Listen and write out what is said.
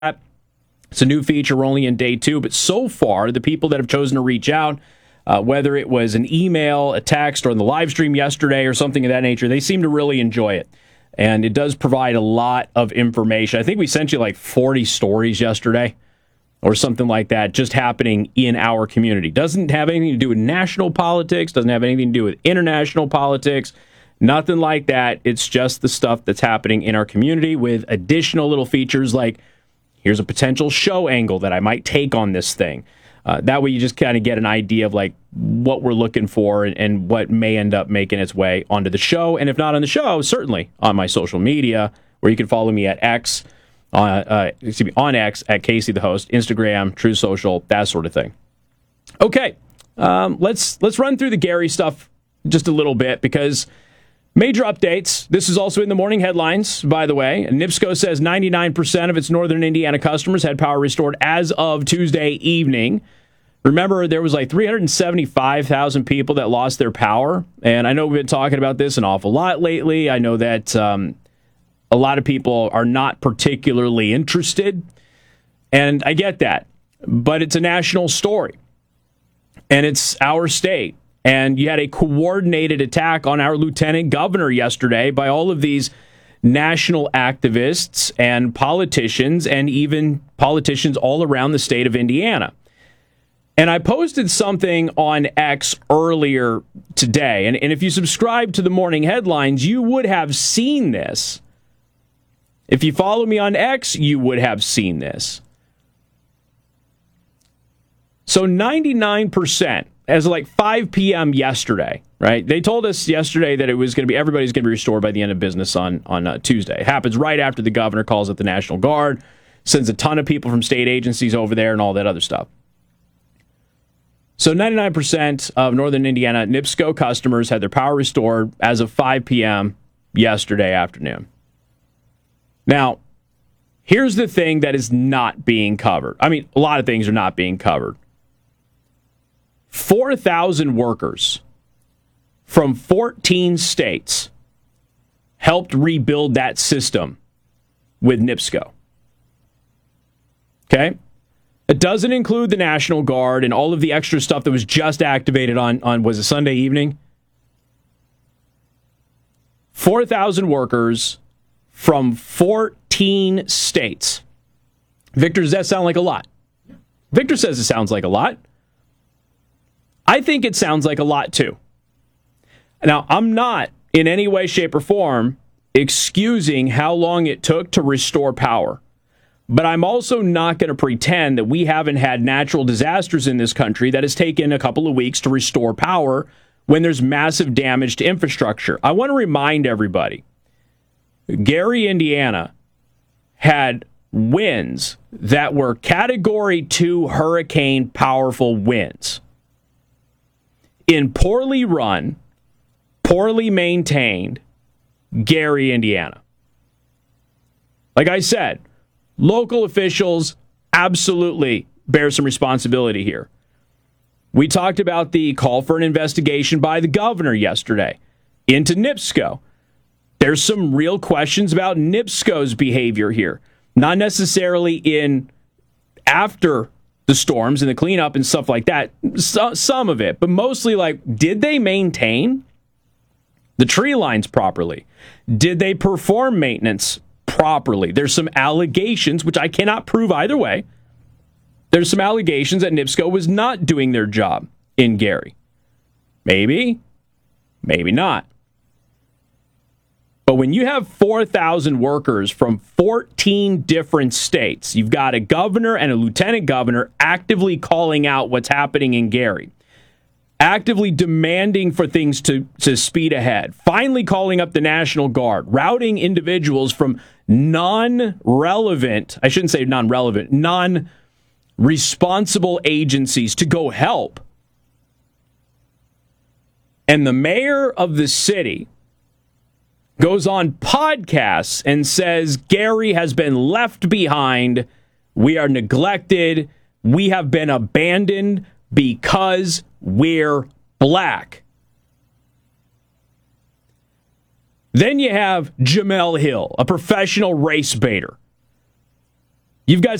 It's a new feature. We're only in day 2, but so far, the people that have chosen to reach out, whether it was an email, a text, or in the live stream yesterday or something of that nature, they seem to really enjoy it. And it does provide a lot of information. I think we sent you like 40 stories yesterday or something like that, just happening in our community. Doesn't have anything to do with national politics, doesn't have anything to do with international politics, nothing like that. It's just the stuff that's happening in our community with additional little features like, here's a potential show angle that I might take on this thing. That way you just kind of get an idea of like what we're looking for and what may end up making its way onto the show. And if not on the show, certainly on my social media, where you can follow me at X, on X at Casey the Host, Instagram, True Social, that sort of thing. Okay, let's run through the Gary stuff just a little bit because major updates. This is also in the morning headlines, by the way. NIPSCO says 99% of its northern Indiana customers had power restored as of Tuesday evening. Remember, there was like 375,000 people that lost their power. And I know we've been talking about this an awful lot lately. I know that a lot of people are not particularly interested. And I get that. But it's a national story. And it's our state. And you had a coordinated attack on our lieutenant governor yesterday by all of these national activists and politicians and even politicians all around the state of Indiana. And I posted something on X earlier today. And if you subscribe to the morning headlines, you would have seen this. If you follow me on X, you would have seen this. So 99%. As of like 5 p.m. yesterday, right? They told us yesterday that it was going to be everybody's going to be restored by the end of business on Tuesday. It happens right after the governor calls up the National Guard, sends a ton of people from state agencies over there and all that other stuff. So 99% of northern Indiana NIPSCO customers had their power restored as of 5 p.m. yesterday afternoon. Now, here's the thing that is not being covered. I mean, a lot of things are not being covered. 4,000 workers from 14 states helped rebuild that system with NIPSCO. Okay? It doesn't include the National Guard and all of the extra stuff that was just activated on was it Sunday evening? 4,000 workers from 14 states. Victor, does that sound like a lot? Victor says it sounds like a lot. I think it sounds like a lot, too. Now, I'm not in any way, shape, or form excusing how long it took to restore power. But I'm also not going to pretend that we haven't had natural disasters in this country that has taken a couple of weeks to restore power when there's massive damage to infrastructure. I want to remind everybody, Gary, Indiana, had winds that were Category 2 hurricane powerful winds. In poorly run, poorly maintained Gary, Indiana. Like I said, local officials absolutely bear some responsibility here. We talked about the call for an investigation by the governor yesterday into NIPSCO. There's some real questions about NIPSCO's behavior here. Not necessarily in after the storms and the cleanup and stuff like that. Some of it, but mostly like, did they maintain the tree lines properly? Did they perform maintenance properly? There's some allegations, which I cannot prove either way. There's some allegations that NIPSCO was not doing their job in Gary. Maybe, maybe not. But when you have 4,000 workers from 14 different states, you've got a governor and a lieutenant governor actively calling out what's happening in Gary, actively demanding for things to speed ahead, finally calling up the National Guard, routing individuals from non-relevant, I shouldn't say non-relevant, non-responsible agencies to go help. And the mayor of the city goes on podcasts and says Gary has been left behind. We are neglected. We have been abandoned because we're black. Then you have Jamel Hill, a professional race baiter, You've got